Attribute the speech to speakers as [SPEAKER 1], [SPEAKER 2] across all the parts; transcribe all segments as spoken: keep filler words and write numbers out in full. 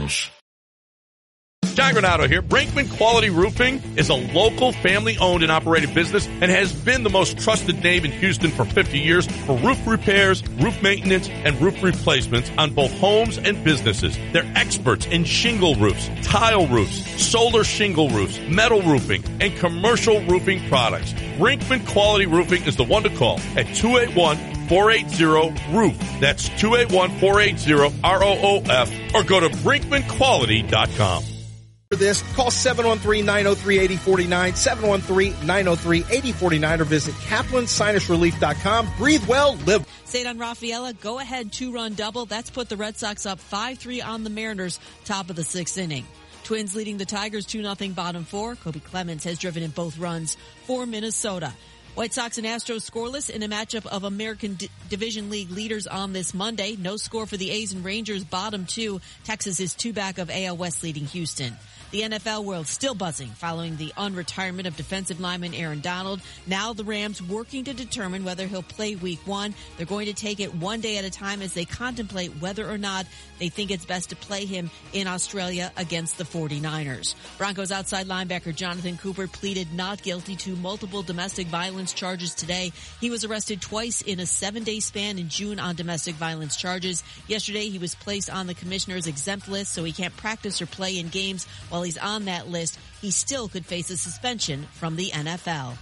[SPEAKER 1] Lounge.
[SPEAKER 2] John Granato here. Brinkman Quality Roofing is a local family-owned and operated business and has been the most trusted name in Houston for fifty years for roof repairs, roof maintenance, and roof replacements on both homes and businesses. They're experts in shingle roofs, tile roofs, solar shingle roofs, metal roofing, and commercial roofing products. Brinkman Quality Roofing is the one to call at two eight one, four eight zero, roof. That's two eight one, four eight zero, R O O F, or go to brinkman quality dot com.
[SPEAKER 3] For this, call seven one three, nine oh three, eight oh four nine, seven one three, nine oh three, eight oh four nine, or visit kaplan sinus relief dot com. Breathe well, live.
[SPEAKER 4] Cedar Rafaela, go ahead two-run double. That's put the Red Sox up five three on the Mariners, top of the sixth inning. Twins leading the Tigers two nothing bottom four. Kobe Clemens has driven in both runs for Minnesota. White Sox and Astros scoreless in a matchup of American D- Division League leaders on this Monday. No score for the A's and Rangers, bottom two. Texas is two back of A L West leading Houston. The N F L world still buzzing following the unretirement of defensive lineman Aaron Donald. Now the Rams working to determine whether he'll play week one. They're going to take it one day at a time as they contemplate whether or not they think it's best to play him in Australia against the forty-niners. Broncos outside linebacker Jonathan Cooper pleaded not guilty to multiple domestic violence charges today. He was arrested twice in a seven-day span in June on domestic violence charges. Yesterday he was placed on the commissioner's exempt list, so he can't practice or play in games. While he's on that list, he still could face a suspension from the N F L.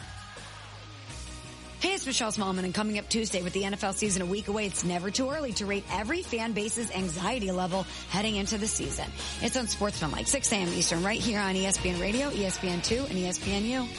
[SPEAKER 5] Hey, it's Michelle Smallman, and coming up Tuesday with the N F L season a week away, it's never too early to rate every fan base's anxiety level heading into the season. It's on Sportsmanlike, six a.m. Eastern, right here on E S P N Radio, E S P N two, and E S P N U.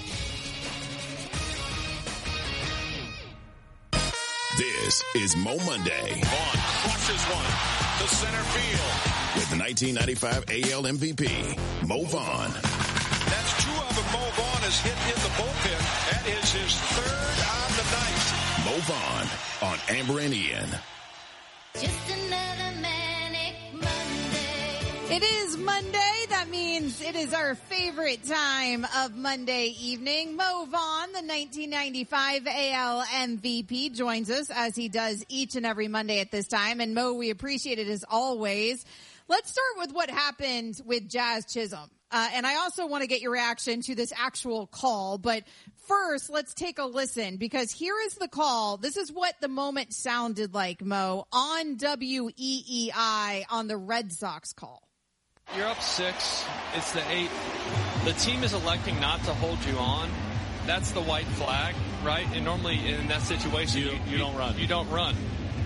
[SPEAKER 1] This is Mo Monday.
[SPEAKER 6] Vaughn crushes one to center field.
[SPEAKER 1] With the nineteen ninety-five A L M V P, Mo Vaughn.
[SPEAKER 6] That's two of them Mo Vaughn has hit in the bullpen. That is his third on the night.
[SPEAKER 1] Mo Vaughn on Amber and Ian.
[SPEAKER 7] Just another manic Monday.
[SPEAKER 8] It is Monday. That means it is our favorite time of Monday evening. Mo Vaughn, the nineteen ninety-five A L M V P, joins us as he does each and every Monday at this time. And Mo, we appreciate it as always. Let's start with what happened with Jazz Chisholm. Uh, and I also want to get your reaction to this actual call. But first, let's take a listen, because here is the call. This is what the moment sounded like, Mo, on W E E I on the Red Sox call.
[SPEAKER 9] You're up six. It's the eight. The team is electing not to hold you on. That's the white flag, right? And normally in that situation,
[SPEAKER 10] you, you, you don't run.
[SPEAKER 9] You don't run.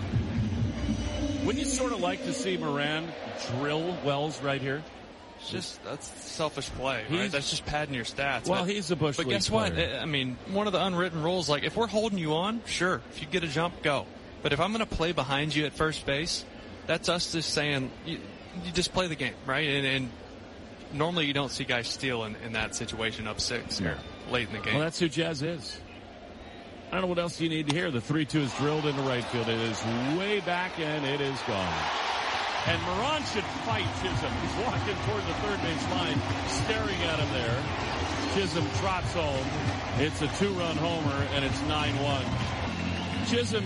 [SPEAKER 10] Wouldn't you sort of like to see Moran drill Wells right here?
[SPEAKER 9] It's just, that's selfish play, right? He's, that's just padding your stats.
[SPEAKER 10] Well,
[SPEAKER 9] but,
[SPEAKER 10] he's a Bush
[SPEAKER 9] But
[SPEAKER 10] League
[SPEAKER 9] guess
[SPEAKER 10] player.
[SPEAKER 9] what? I mean, one of the unwritten rules, like, if we're holding you on, sure. If you get a jump, go. But if I'm going to play behind you at first base, that's us just saying, you, you just play the game, right? And, and normally you don't see guys steal in, in that situation up six or late in the game.
[SPEAKER 10] Well, that's who Jazz is. I don't know what else you need to hear. The three two is drilled into right field. It is way back, and it is gone. And Moran should fight Chisholm. He's walking toward the third base line, staring at him there. Chisholm trots home. It's a two-run homer, and it's nine one. Chisholm,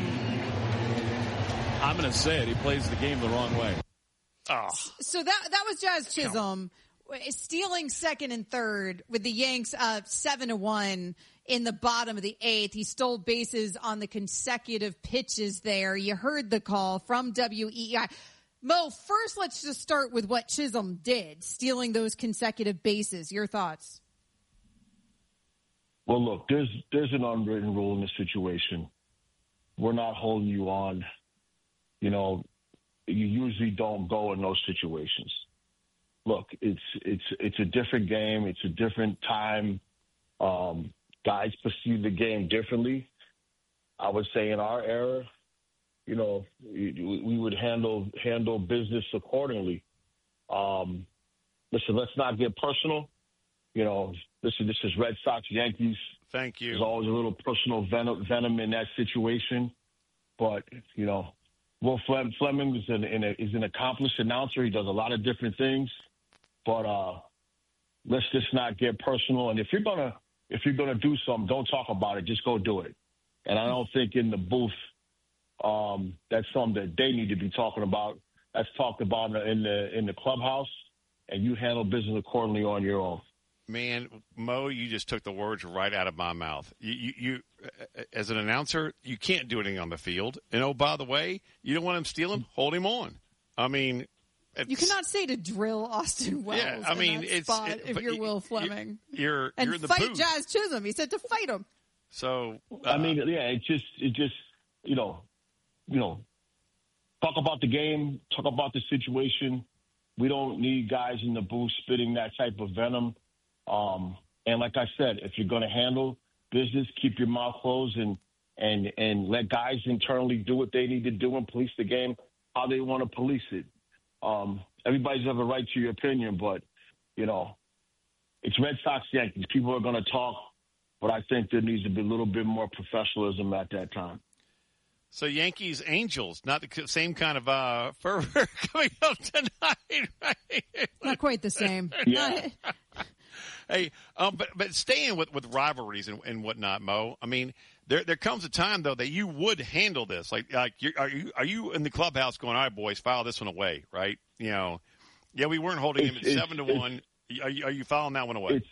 [SPEAKER 10] I'm going to say it, he plays the game the wrong way.
[SPEAKER 9] Oh.
[SPEAKER 8] So that that was Jazz Chisholm stealing second and third with the Yanks uh, seven to one in the bottom of the eighth. He stole bases on the consecutive pitches there. You heard the call from W E E I. Mo, first let's just start with what Chisholm did, stealing those consecutive bases. Your thoughts?
[SPEAKER 11] Well, look, there's there's an unwritten rule in this situation. We're not holding you on. You know, you usually don't go in those situations. Look, it's it's it's a different game. It's a different time. Um, guys perceive the game differently. I would say in our era, you know, we, we would handle handle business accordingly. Um, listen, let's not get personal. You know, listen, this is Red Sox, Yankees.
[SPEAKER 9] Thank you.
[SPEAKER 11] There's always a little personal venom, venom in that situation. But, you know, Will Fleming is an, is an accomplished announcer. He does a lot of different things. But uh, let's just not get personal. And if you're going to if you're gonna do something, don't talk about it. Just go do it. And I don't think in the booth um, that's something that they need to be talking about. that's talked about in the in the, in the clubhouse, and you handle business accordingly on your own.
[SPEAKER 12] Man, Mo, you just took the words right out of my mouth. You, you, you, as an announcer, you can't do anything on the field. And, oh, by the way, you don't want him stealing? Hold him on. I mean,
[SPEAKER 8] you cannot say to drill Austin Wells
[SPEAKER 12] yeah, I mean,
[SPEAKER 8] in that
[SPEAKER 12] it's,
[SPEAKER 8] spot
[SPEAKER 12] it,
[SPEAKER 8] if you're Will Fleming.
[SPEAKER 12] You're,
[SPEAKER 8] and
[SPEAKER 12] you're in the
[SPEAKER 8] fight
[SPEAKER 12] booth.
[SPEAKER 8] Jazz Chisholm. He said to fight him.
[SPEAKER 12] So, uh,
[SPEAKER 11] I mean, yeah, it just, it just, you know, you know, talk about the game, talk about the situation. We don't need guys in the booth spitting that type of venom. Um, and like I said, if you're going to handle business, keep your mouth closed and, and, and let guys internally do what they need to do and police the game how they want to police it. Um, everybody's have a right to your opinion, but, you know, it's Red Sox Yankees. People are going to talk, but I think there needs to be a little bit more professionalism at that time.
[SPEAKER 12] So Yankees, Angels, not the same kind of uh, fervor coming up tonight, right?
[SPEAKER 8] Not quite the same.
[SPEAKER 11] Yeah.
[SPEAKER 12] Hey, um, but but staying with, with rivalries and, and whatnot, Mo. I mean, there there comes a time though that you would handle this. Like like you're, are you are you in the clubhouse going, all right, boys, file this one away, right? You know, yeah, we weren't holding him at seven to one. Are you, are you filing that one away?
[SPEAKER 11] It's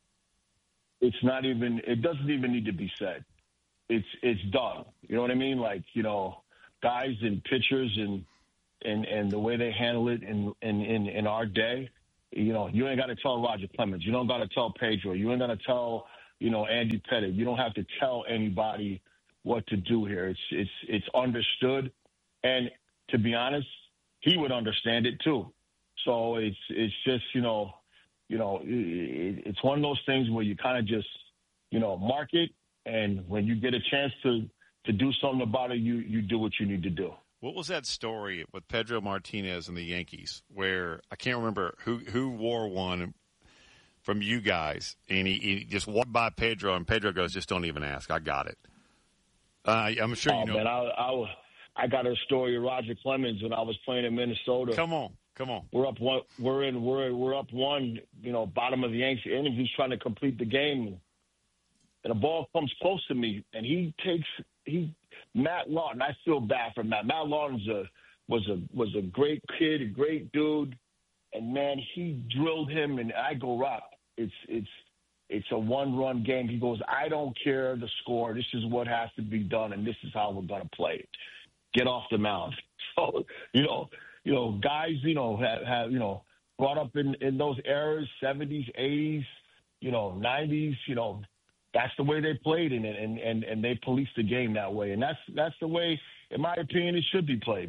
[SPEAKER 11] it's not even. It doesn't even need to be said. It's it's done. You know what I mean? Like, you know, guys and pitchers and and and the way they handle it in in in, in our day. You know, you ain't got to tell Roger Clemens. You don't got to tell Pedro. You ain't got to tell, you know, Andy Pettitte. You don't have to tell anybody what to do here. It's it's it's understood, and to be honest, he would understand it too. So it's it's just you know, you know, it, it's one of those things where you kind of just you know mark it, and when you get a chance to to do something about it, you you do what you need to do.
[SPEAKER 12] What was that story with Pedro Martinez and the Yankees where I can't remember who, who wore one from you guys, and he, he just walked by Pedro, and Pedro goes, just don't even ask. I got it. Uh, I'm sure
[SPEAKER 11] oh,
[SPEAKER 12] you know.
[SPEAKER 11] Man, I, I, I got a story of Roger Clemens when I was playing in Minnesota.
[SPEAKER 12] Come on, come on.
[SPEAKER 11] We're up one. We're in. We're we're up one. You know, bottom of the Yankees inning. He's trying to complete the game, and a ball comes close to me, and he takes he. Matt Lawton, I feel bad for Matt. Matt Lawton's a, was a was a great kid, a great dude, and man, he drilled him. And I go, Rock, it's it's it's a one-run game. He goes, I don't care the score. This is what has to be done, and this is how we're gonna play it. Get off the mound. So you know, you know, guys, you know, have, have you know brought up in in those eras, seventies, eighties, you know, nineties, you know. That's the way they played, and and and and they policed the game that way, and that's that's the way, in my opinion, it should be played.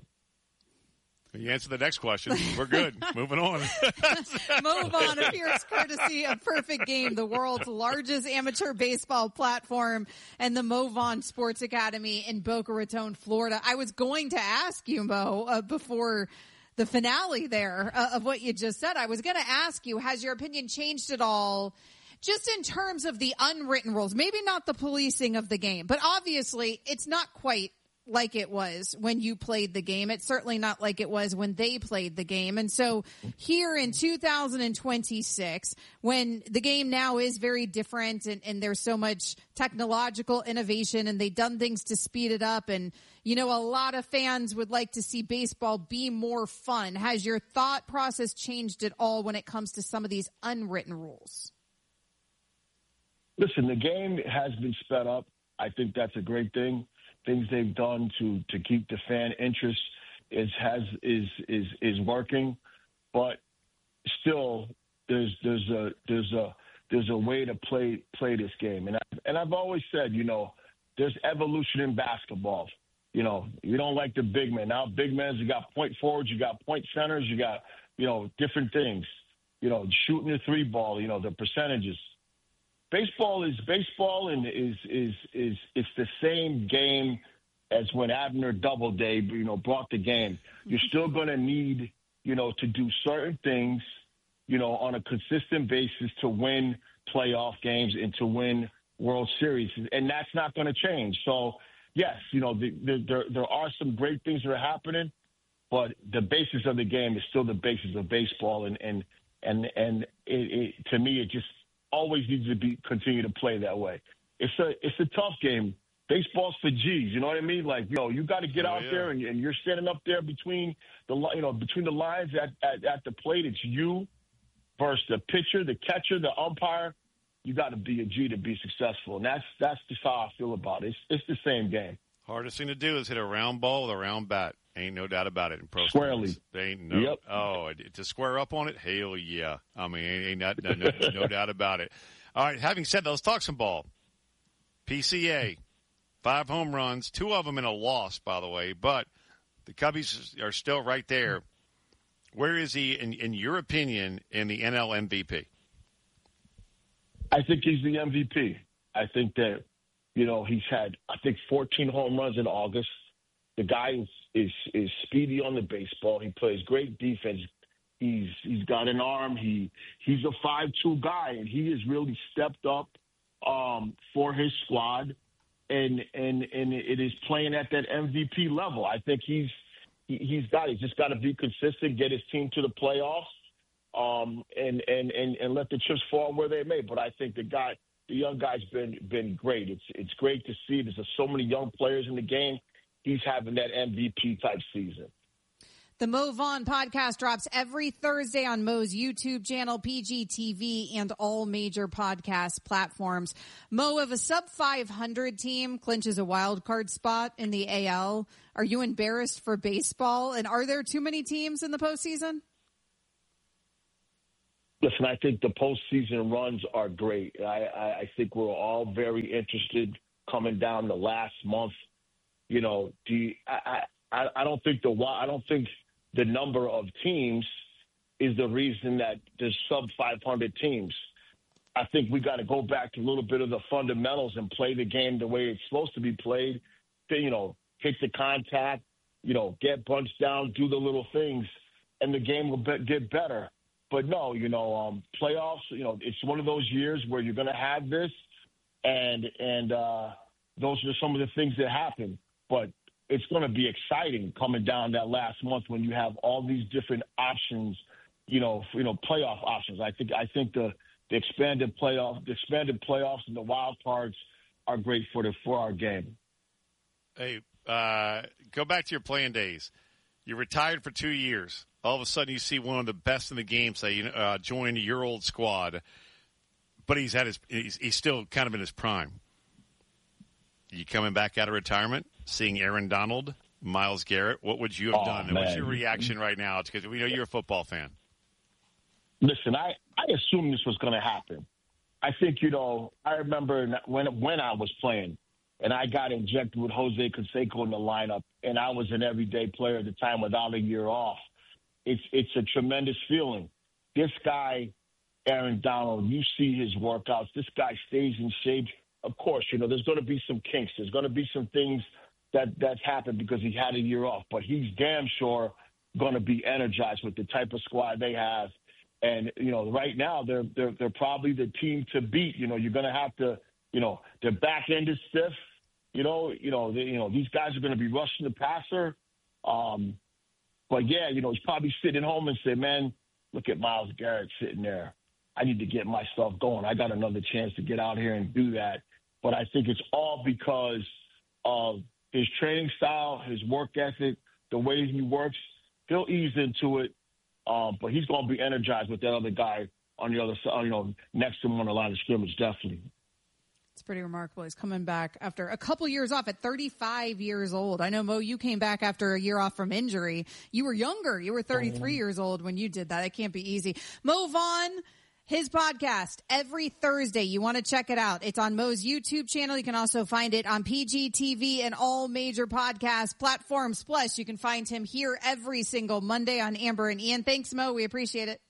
[SPEAKER 12] You answer the next question. We're good. Moving on.
[SPEAKER 8] Move on appears courtesy of Perfect Game, the world's largest amateur baseball platform, and the MoVon Sports Academy in Boca Raton, Florida. I was going to ask you, Mo, uh, before the finale there uh, of what you just said. I was going to ask you, has your opinion changed at all? Just in terms of the unwritten rules, maybe not the policing of the game, but obviously it's not quite like it was when you played the game. It's certainly not like it was when they played the game. And so here in two thousand twenty-six, when the game now is very different and, and there's so much technological innovation and they've done things to speed it up, and, you know, a lot of fans would like to see baseball be more fun. Has your thought process changed at all when it comes to some of these unwritten rules?
[SPEAKER 11] Listen, the game has been sped up. I think that's a great thing. Things they've done to, to keep the fan interest is has is is is working, but still there's there's a there's a there's a way to play play this game. And I, and I've always said, you know, there's evolution in basketball. You know, you don't like the big men. Now big men, you got point forwards, you got point centers, you got, you know, different things. You know, shooting the three ball, you know, the percentages. Baseball is baseball, and is is is it's the same game as when Abner Doubleday, you know, brought the game. You're still going to need, you know, to do certain things, you know, on a consistent basis to win playoff games and to win World Series, and that's not going to change. So, yes, you know, the, the, there there are some great things that are happening, but the basis of the game is still the basis of baseball, and and and and it, it, to me, it just always needs to be continue to play that way. It's a it's a tough game, baseball's for G's. You know what I mean? Like, you know, you got to get
[SPEAKER 12] oh,
[SPEAKER 11] out
[SPEAKER 12] yeah.
[SPEAKER 11] there, and, and you're standing up there between the, you know, between the lines at, at, at the plate. It's you versus the pitcher, the catcher, the umpire. You got to be a G to be successful, and that's that's just how I feel about it. It's, it's the same game.
[SPEAKER 12] Hardest thing to do is hit a round ball with a round bat. Ain't no doubt about it in pro
[SPEAKER 11] Squarely.
[SPEAKER 12] sports. They ain't no.
[SPEAKER 11] Yep.
[SPEAKER 12] Oh, to square up on it, hell yeah. I mean, ain't not, no, no, no doubt about it. All right. Having said that, let's talk some ball. P C A, five home runs, two of them in a loss, by the way. But the Cubbies are still right there. Where is he, in, in your opinion, in the N L M V P?
[SPEAKER 11] I think he's the M V P. I think that, you know, he's had, I think, fourteen home runs in August. The guy is, is is speedy on the baseball. He plays great defense. He's he's got an arm. He he's a five two guy, and he has really stepped up um, for his squad, and and and it is playing at that M V P level. I think he's he, he's got he's just got to be consistent, get his team to the playoffs, um, and, and and and let the chips fall where they may. But I think the guy, the young guy's been been great. It's it's great to see. There's so many young players in the game. He's having that M V P-type season.
[SPEAKER 8] The Mo Vaughn podcast drops every Thursday on Mo's YouTube channel, P G T V, and all major podcast platforms. Mo, if a sub five hundred team clinches a wild card spot in the A L, are you embarrassed for baseball? And are there too many teams in the postseason?
[SPEAKER 11] Listen, I think the postseason runs are great. I, I, I think we're all very interested coming down the last month. You know, do you, I, I, I don't think the I don't think the number of teams is the reason that there's sub five hundred teams. I think we got to go back to a little bit of the fundamentals and play the game the way it's supposed to be played. You know, hit the contact, you know, get bunched down, do the little things, and the game will be, get better. But no, you know, um, playoffs. You know, it's one of those years where you're going to have this, and and uh, those are some of the things that happen. But it's going to be exciting coming down that last month when you have all these different options, you know, you know, playoff options. I think I think the, the expanded playoff, the expanded playoffs and the wild cards are great for the for our game.
[SPEAKER 12] Hey, uh, go back to your playing days. You retired for two years. All of a sudden, you see one of the best in the game say, uh, join your old squad, but he's at his he's, he's still kind of in his prime. You coming back out of retirement, seeing Aaron Donald, Myles Garrett, what would you have
[SPEAKER 11] oh,
[SPEAKER 12] done?
[SPEAKER 11] Man.
[SPEAKER 12] What's your reaction right now? Because we know you're a football fan.
[SPEAKER 11] Listen, I, I assumed this was going to happen. I think, you know, I remember when when I was playing and I got injected with Jose Canseco in the lineup, and I was an everyday player at the time without a year off. It's it's a tremendous feeling. This guy, Aaron Donald, you see his workouts. This guy stays in shape. Of course, you know, there's going to be some kinks. There's going to be some things that that's happened because he had a year off. But he's damn sure going to be energized with the type of squad they have. And, you know, right now they're they're they're probably the team to beat. You know, you're going to have to, you know, their back end is stiff. You know, you know, they, you know, these guys are going to be rushing the passer. Um, but, yeah, you know, he's probably sitting at home and say, man, look at Myles Garrett sitting there. I need to get myself going. I got another chance to get out here and do that. But I think it's all because of his training style, his work ethic, the way he works. He'll ease into it, um, but he's going to be energized with that other guy on the other side, you know, next to him on the line of scrimmage, definitely.
[SPEAKER 8] It's pretty remarkable. He's coming back after a couple years off at thirty-five years old. I know, Mo, you came back after a year off from injury. You were younger. You were thirty-three oh. years old when you did that. It can't be easy. Mo Vaughn, his podcast every Thursday. You want to check it out. It's on Mo's YouTube channel. You can also find it on P G T V and all major podcast platforms. Plus, you can find him here every single Monday on Amber and Ian. Thanks, Mo. We appreciate it.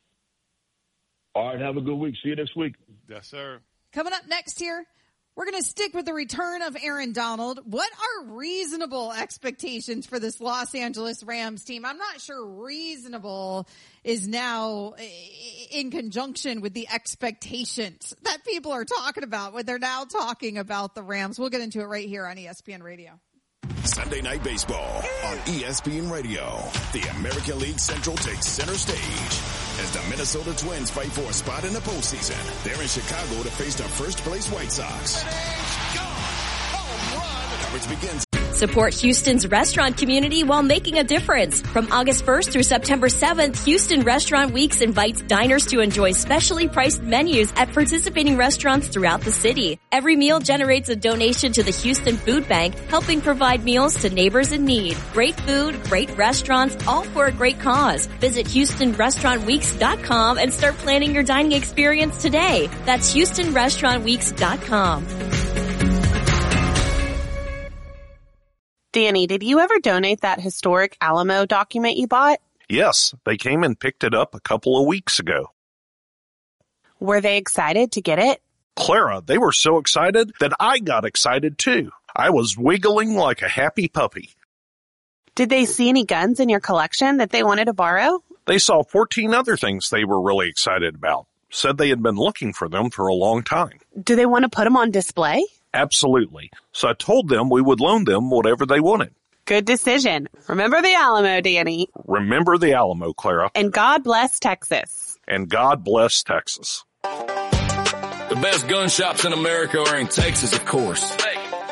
[SPEAKER 11] All right. Have a good week. See you next week.
[SPEAKER 12] Yes, sir.
[SPEAKER 8] Coming up next here, we're going to stick with the return of Aaron Donald. What are reasonable expectations for this Los Angeles Rams team? I'm not sure reasonable is now in conjunction with the expectations that people are talking about when they're now talking about the Rams. We'll get into it right here on E S P N Radio.
[SPEAKER 1] Sunday Night Baseball on E S P N Radio. The American League Central takes center stage as the Minnesota Twins fight for a spot in the postseason. They're in Chicago to face the first-place White Sox.
[SPEAKER 6] Home run
[SPEAKER 1] coverage begins.
[SPEAKER 13] Support Houston's restaurant community while making a difference. From August first through September seventh, Houston Restaurant Weeks invites diners to enjoy specially priced menus at participating restaurants throughout the city. Every meal generates a donation to the Houston Food Bank, helping provide meals to neighbors in need. Great food, great restaurants, all for a great cause. Visit Houston Restaurant Weeks dot com and start planning your dining experience today. That's Houston Restaurant Weeks dot com.
[SPEAKER 14] Danny, did you ever donate that historic Alamo document you bought?
[SPEAKER 15] Yes, they came and picked it up a couple of weeks ago.
[SPEAKER 14] Were they excited to get it?
[SPEAKER 15] Clara, they were so excited that I got excited too. I was wiggling like a happy puppy.
[SPEAKER 14] Did they see any guns in your collection that they wanted to borrow?
[SPEAKER 15] They saw fourteen other things they were really excited about. Said they had been looking for them for a long time.
[SPEAKER 14] Do they want to put them on display?
[SPEAKER 15] Absolutely. So I told them we would loan them whatever they wanted.
[SPEAKER 14] Good decision. Remember the Alamo, Danny.
[SPEAKER 15] Remember the Alamo, Clara.
[SPEAKER 14] And God bless Texas.
[SPEAKER 15] And God bless Texas.
[SPEAKER 16] The best gun shops in America are in Texas, of course. Hey.